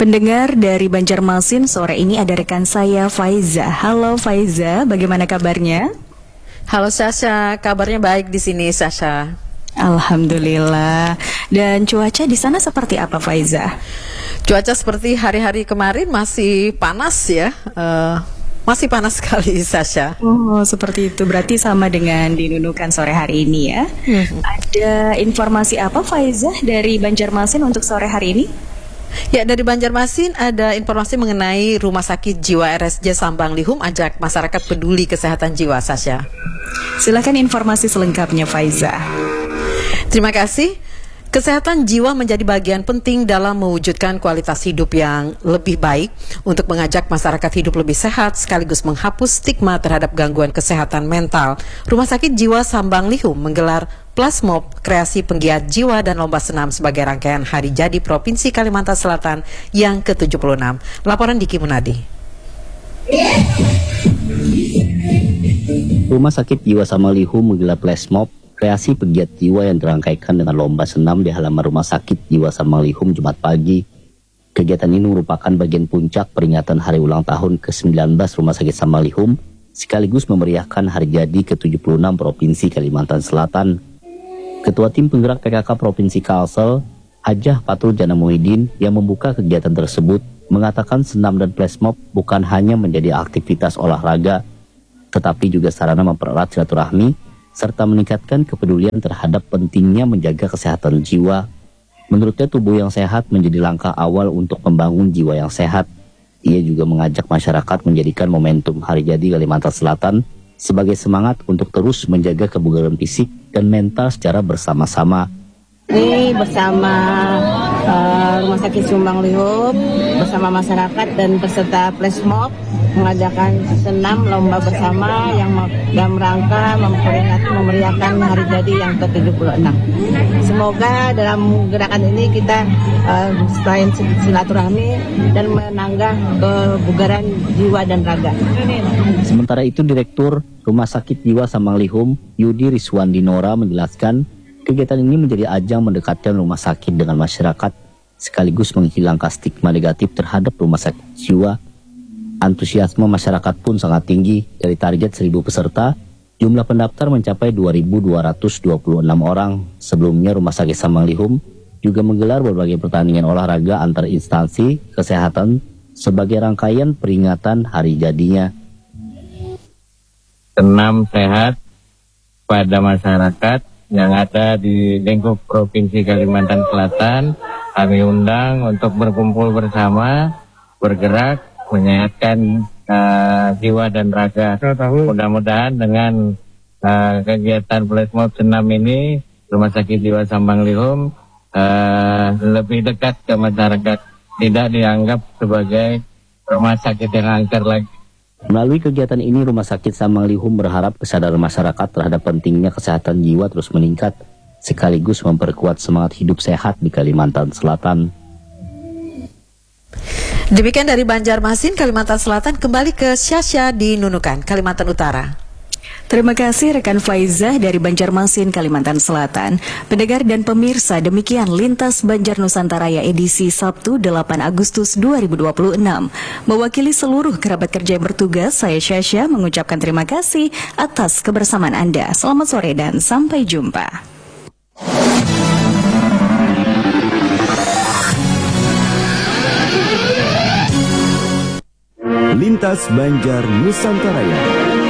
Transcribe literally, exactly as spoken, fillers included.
Pendengar dari Banjarmasin, sore ini ada rekan saya Faiza. Halo Faiza, bagaimana kabarnya? Halo Sasha, kabarnya baik di sini Sasha. Alhamdulillah. Dan cuaca di sana seperti apa Faiza? Cuaca seperti hari-hari kemarin masih panas ya. Uh, Masih panas sekali, Sasha. Oh, seperti itu. Berarti sama dengan di Nunukan sore hari ini ya. Hmm. Ada informasi apa, Faiza, dari Banjarmasin untuk sore hari ini? Ya, dari Banjarmasin ada informasi mengenai Rumah Sakit Jiwa R S J Sambang Lihum ajak masyarakat peduli kesehatan jiwa, Sasha. Silakan informasi selengkapnya, Faiza. Terima kasih. Kesehatan jiwa menjadi bagian penting dalam mewujudkan kualitas hidup yang lebih baik untuk mengajak masyarakat hidup lebih sehat sekaligus menghapus stigma terhadap gangguan kesehatan mental. Rumah Sakit Jiwa Sambang Lihum menggelar Plasmob Kreasi Penggiat Jiwa dan Lomba Senam sebagai rangkaian Hari Jadi Provinsi Kalimantan Selatan yang ke tujuh puluh enam. Laporan Diki Munadi. Rumah Sakit Jiwa Sambang Lihum menggelar Plasmob Kreasi Penggiat Jiwa yang dirangkaikan dengan lomba senam di halaman Rumah Sakit Jiwa Sambang Lihum Jumat pagi. Kegiatan ini merupakan bagian puncak peringatan hari ulang tahun ke sembilan belas Rumah Sakit Sambang Lihum, sekaligus memeriahkan hari jadi ke tujuh puluh enam Provinsi Kalimantan Selatan. Ketua Tim Penggerak P K K Provinsi Kalsel, Hajah Patul Jana Muhyiddin, yang membuka kegiatan tersebut, mengatakan senam dan flashmob bukan hanya menjadi aktivitas olahraga, tetapi juga sarana mempererat silaturahmi serta meningkatkan kepedulian terhadap pentingnya menjaga kesehatan jiwa. Menurutnya, tubuh yang sehat menjadi langkah awal untuk membangun jiwa yang sehat. Ia juga mengajak masyarakat menjadikan momentum Hari Jadi Kalimantan Selatan sebagai semangat untuk terus menjaga kebugaran fisik dan mental secara bersama-sama. Ini bersama uh, Rumah Sakit Sambang Lihum, bersama masyarakat dan peserta flashmob mengadakan senam lomba bersama yang dalam rangka memperingati memeriahkan hari jadi yang ke tujuh puluh enam. Semoga dalam gerakan ini kita uh, selain silaturahmi dan menanggah kebugaran jiwa dan raga. Sementara itu, Direktur Rumah Sakit Jiwa Sambang Lihum, Yudi Riswandinora, menjelaskan kegiatan ini menjadi ajang mendekatkan rumah sakit dengan masyarakat, sekaligus menghilangkan stigma negatif terhadap rumah sakit jiwa. Antusiasme masyarakat pun sangat tinggi. Dari target seribu peserta, jumlah pendaftar mencapai dua ribu dua ratus dua puluh enam orang. Sebelumnya, Rumah Sakit Sambang Lihum juga menggelar berbagai pertandingan olahraga antar instansi kesehatan sebagai rangkaian peringatan hari jadinya. Senam sehat pada masyarakat yang ada di lingkup Provinsi Kalimantan Selatan, kami undang untuk berkumpul bersama, bergerak, menyehatkan uh, jiwa dan raga. Mudah-mudahan dengan uh, kegiatan flashmob senam ini, Rumah Sakit Jiwa Sambang Lihum uh, lebih dekat ke masyarakat, tidak dianggap sebagai rumah sakit yang angker lagi. Melalui kegiatan ini, Rumah Sakit Sambang Lihum berharap kesadaran masyarakat terhadap pentingnya kesehatan jiwa terus meningkat, sekaligus memperkuat semangat hidup sehat di Kalimantan Selatan. Demikian dari Banjarmasin, Kalimantan Selatan. Kembali ke Sasha di Nunukan, Kalimantan Utara. Terima kasih rekan Faiza dari Banjarmasin, Kalimantan Selatan. Pendengar dan pemirsa, demikian Lintas Banjar Nusantara edisi Sabtu delapan Agustus dua ribu dua puluh enam. Mewakili seluruh kerabat kerja yang bertugas, saya Syasha mengucapkan terima kasih atas kebersamaan Anda. Selamat sore dan sampai jumpa. Lintas Banjar Nusantara.